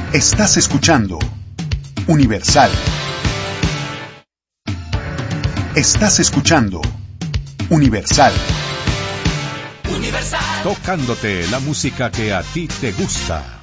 Estás escuchando Universal. Estás escuchando Universal. Tocándote la música que a ti te gusta.